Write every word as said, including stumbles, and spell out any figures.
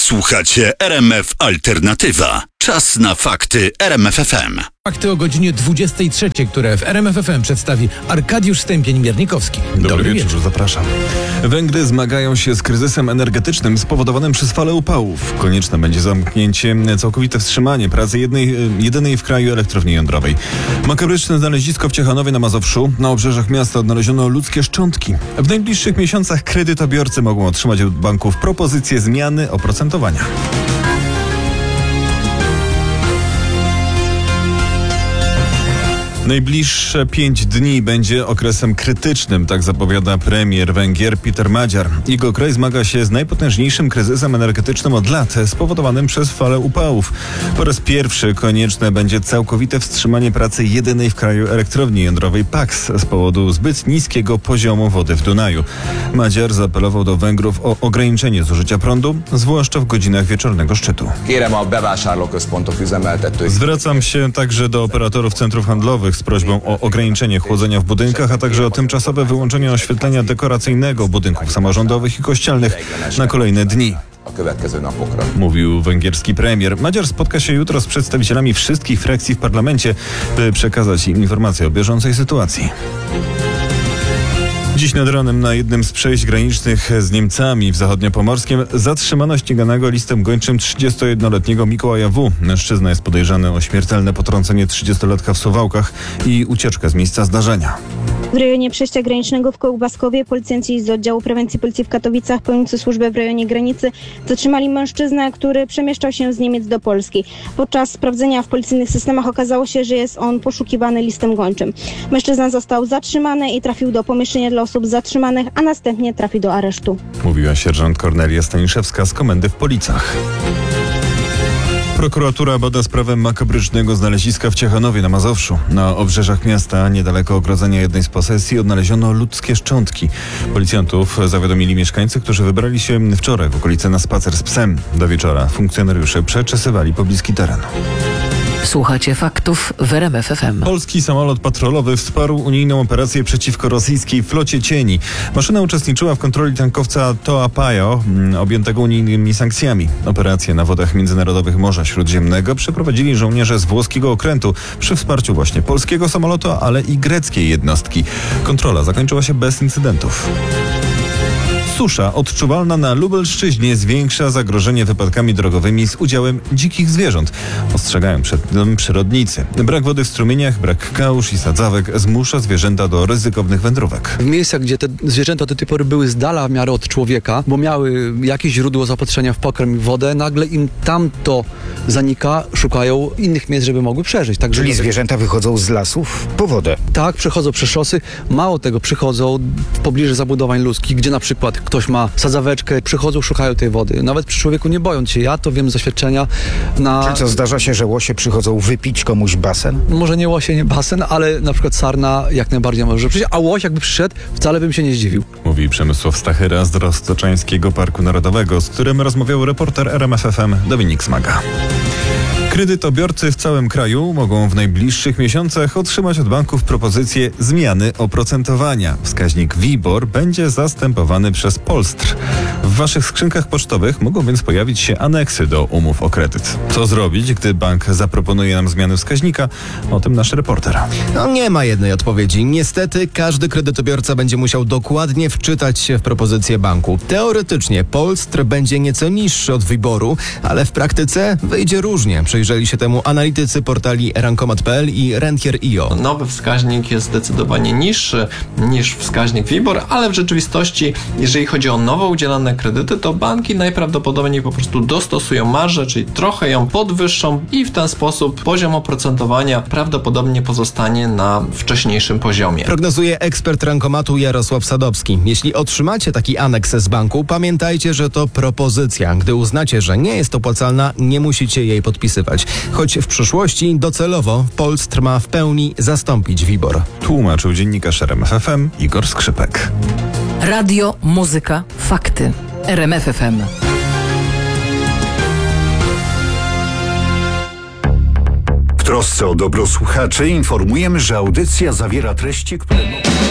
Słuchacie R M F Alternatywa. Czas na fakty R M F F M. Fakty o godzinie dwudziestej trzeciej, które w R M F F M przedstawi Arkadiusz Stępień-Miernikowski. Dobry, Dobry wieczór, wieczór. zapraszam. Węgry zmagają się z kryzysem energetycznym spowodowanym przez falę upałów. Konieczne będzie zamknięcie, całkowite wstrzymanie pracy jednej, jedynej w kraju elektrowni jądrowej. Makabryczne znalezisko w Ciechanowie na Mazowszu. Na obrzeżach miasta odnaleziono ludzkie szczątki. W najbliższych miesiącach kredytobiorcy mogą otrzymać od banków propozycję zmiany oprocentowania. Najbliższe pięć dni będzie okresem krytycznym, tak zapowiada premier Węgier Peter Magyar. Jego kraj zmaga się z najpotężniejszym kryzysem energetycznym od lat, spowodowanym przez falę upałów. Po raz pierwszy konieczne będzie całkowite wstrzymanie pracy jedynej w kraju elektrowni jądrowej P A K S z powodu zbyt niskiego poziomu wody w Dunaju. Magyar zaapelował do Węgrów o ograniczenie zużycia prądu, zwłaszcza w godzinach wieczornego szczytu. Zwracam się także do operatorów centrów handlowych z prośbą o ograniczenie chłodzenia w budynkach, a także o tymczasowe wyłączenie oświetlenia dekoracyjnego budynków samorządowych i kościelnych na kolejne dni. Mówił węgierski premier. Magyar spotka się jutro z przedstawicielami wszystkich frakcji w parlamencie, by przekazać im informacje o bieżącej sytuacji. Dziś nad ranem na jednym z przejść granicznych z Niemcami w Zachodniopomorskiem zatrzymano ściganego listem gończym trzydziestojednoletniego Mikołaja W. Mężczyzna jest podejrzany o śmiertelne potrącenie trzydziestolatka w Suwałkach i ucieczkę z miejsca zdarzenia. W rejonie przejścia granicznego w Kołbaskowie policjanci z oddziału prewencji policji w Katowicach pełniący służbę w rejonie granicy zatrzymali mężczyznę, który przemieszczał się z Niemiec do Polski. Podczas sprawdzenia w policyjnych systemach okazało się, że jest on poszukiwany listem gończym. Mężczyzna został zatrzymany i trafił do pomieszczenia dla osób zatrzymanych, a następnie trafi do aresztu. Mówiła sierżant Kornelia Staniszewska z komendy w Policach. Prokuratura bada sprawę makabrycznego znaleziska w Ciechanowie na Mazowszu. Na obrzeżach miasta, niedaleko ogrodzenia jednej z posesji, odnaleziono ludzkie szczątki. Policjantów zawiadomili mieszkańcy, którzy wybrali się wczoraj w okolice na spacer z psem. Do wieczora funkcjonariusze przeczesywali pobliski teren. Słuchacie faktów w R M F F M. Polski samolot patrolowy wsparł unijną operację przeciwko rosyjskiej flocie cieni. Maszyna uczestniczyła w kontroli tankowca Toa Pajo, objętego unijnymi sankcjami. Operację na wodach międzynarodowych Morza Śródziemnego przeprowadzili żołnierze z włoskiego okrętu przy wsparciu właśnie polskiego samolotu, ale i greckiej jednostki. Kontrola zakończyła się bez incydentów. Susza odczuwalna na Lubelszczyźnie zwiększa zagrożenie wypadkami drogowymi z udziałem dzikich zwierząt. Ostrzegają przed tym przyrodnicy. Brak wody w strumieniach, brak kałuż i sadzawek zmusza zwierzęta do ryzykownych wędrówek. W miejscach, gdzie te zwierzęta do tej pory były z dala w miarę od człowieka, bo miały jakieś źródło zaopatrzenia w pokarm i wodę, nagle im tamto zanika, szukają innych miejsc, żeby mogły przeżyć. Tak, Czyli żeby... zwierzęta wychodzą z lasów po wodę? Tak, przechodzą przez szosy. Mało tego, przychodzą w pobliżu zabudowań ludzkich, gdzie na przykład ktoś ma sadzaweczkę, przychodzą, szukają tej wody. Nawet przy człowieku nie bojąc się. Ja to wiem z doświadczenia. Na... Czy co, zdarza się, że łosie przychodzą wypić komuś basen? Może nie łosie, nie basen, ale na przykład sarna jak najbardziej może przyjść, a łoś jakby przyszedł, wcale bym się nie zdziwił. Mówi Przemysław Stachyra z Roztoczańskiego Parku Narodowego, z którym rozmawiał reporter R M F F M Dominik Smaga. Kredytobiorcy w całym kraju mogą w najbliższych miesiącach otrzymać od banków propozycję zmiany oprocentowania. Wskaźnik WIBOR będzie zastępowany przez Polstr. W waszych skrzynkach pocztowych mogą więc pojawić się aneksy do umów o kredyt. Co zrobić, gdy bank zaproponuje nam zmiany wskaźnika? O tym nasz reporter. No nie ma jednej odpowiedzi. Niestety każdy kredytobiorca będzie musiał dokładnie wczytać się w propozycję banku. Teoretycznie Polstr będzie nieco niższy od WIBOR-u, ale w praktyce wyjdzie różnie. Przyjrzeli się temu analitycy portali rankomat kropka p l i rentier kropka i o. Nowy wskaźnik jest zdecydowanie niższy niż wskaźnik WIBOR, ale w rzeczywistości, jeżeli chodzi o nowo udzielane kredyty, to banki najprawdopodobniej po prostu dostosują marżę, czyli trochę ją podwyższą i w ten sposób poziom oprocentowania prawdopodobnie pozostanie na wcześniejszym poziomie. Prognozuje ekspert rankomatu Jarosław Sadowski. Jeśli otrzymacie taki aneks z banku, pamiętajcie, że to propozycja. Gdy uznacie, że nie jest opłacalna, nie musicie jej podpisywać. Choć w przyszłości docelowo Polstr ma w pełni zastąpić WIBOR. Tłumaczył dziennikarz R M F F M Igor Skrzypek. Radio, muzyka, fakty. R M F F M. W trosce o dobro słuchaczy informujemy, że audycja zawiera treści, które mogą...